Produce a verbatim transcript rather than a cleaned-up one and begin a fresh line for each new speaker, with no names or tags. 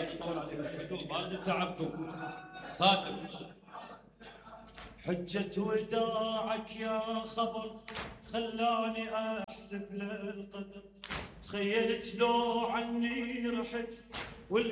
لا تطول عليكم ما اريد تعبكم. خاتم حجة وداعك يا خبر خلاني احسب للقدر، تخيلت لو عني رحت